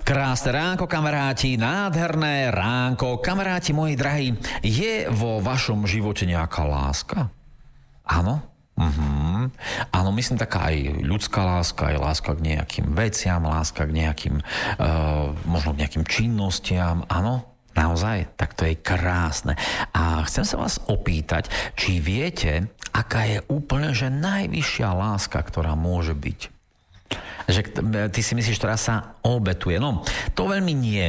Krásne ránko, kamaráti, nádherné ránko. Kamaráti moji drahí, je vo vašom živote nejaká láska? Áno? Áno, myslím taká aj ľudská láska, aj láska k nejakým veciam, láska k nejakým, možno k nejakým činnostiam, áno? Naozaj? Tak to je krásne. A chcem sa vás opýtať, či viete, aká je úplne, že najvyššia láska, ktorá môže byť? Že ty si myslíš, ktorá sa obetuje. No, to veľmi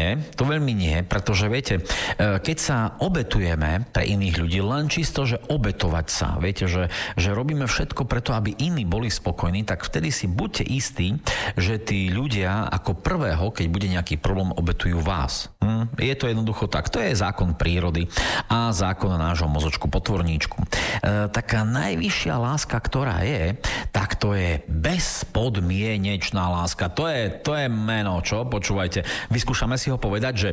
nie, pretože viete, keď sa obetujeme pre iných ľudí, len čisto, že obetovať sa, viete, že robíme všetko preto, aby iní boli spokojní, tak vtedy si buďte istí, že tí ľudia ako prvého, keď bude nejaký problém, obetujú vás. Je to jednoducho tak. To je zákon prírody a zákon nášho mozočku, potvorníčku. Taká najvyššia láska, ktorá je, tak to je bezpodmienečná láska. To je meno, čo? Počúvajte. Vyskúšame si ho povedať, že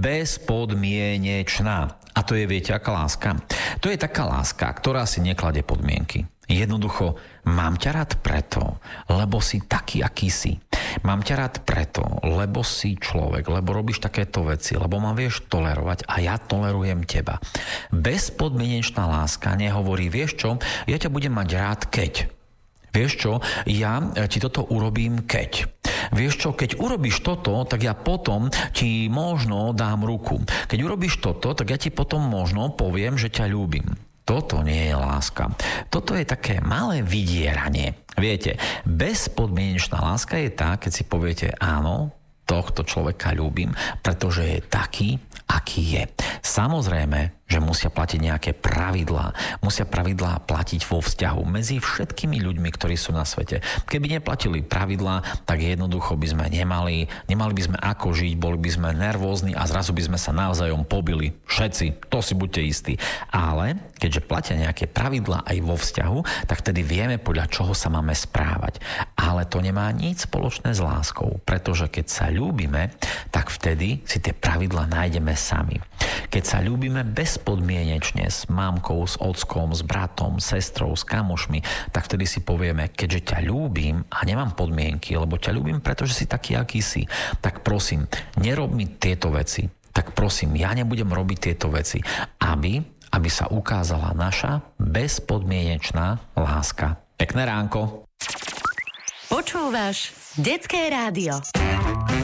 bezpodmienečná. A to je, viete, aká láska? To je taká láska, ktorá si nekladie podmienky. Jednoducho, mám ťa rád preto, lebo si taký, aký si. Mám ťa rád preto, lebo si človek, lebo robíš takéto veci, lebo ma vieš tolerovať a ja tolerujem teba. Bezpodmienečná láska nehovorí, vieš čo, ja ťa budem mať rád, keď. Vieš čo, ja ti toto urobím, keď. Vieš čo, keď urobíš toto, tak ja potom ti možno dám ruku. Keď urobíš toto, tak ja ti potom možno poviem, že ťa ľúbim. Toto nie je láska. Toto je také malé vydieranie. Viete, bezpodmienečná láska je tá, keď si poviete áno, tohto človeka ľúbim, pretože je taký, aký je. Samozrejme, že musia platiť nejaké pravidlá. Musia pravidlá platiť vo vzťahu medzi všetkými ľuďmi, ktorí sú na svete. Keby neplatili pravidlá, tak jednoducho by sme nemali by sme ako žiť, boli by sme nervózni a zrazu by sme sa navzájom pobili. Všetci, to si buďte istí. Ale keďže platia nejaké pravidlá aj vo vzťahu, tak vtedy vieme, podľa čoho sa máme správať. Ale to nemá nič spoločné s láskou, pretože keď sa ľúbime, tak vtedy si tie pravidlá nájdeme sami. Keď sa ľúbime bezpodmienečne s mámkou, s ockom, s bratom, sestrou, s kamošmi, tak vtedy si povieme, keďže ťa ľúbim a nemám podmienky, lebo ťa ľúbim, pretože si taký, aký si, tak prosím, nerob mi tieto veci. Tak prosím, ja nebudem robiť tieto veci, aby sa ukázala naša bezpodmienečná láska. Pekné ránko. Počúvaš Detské rádio.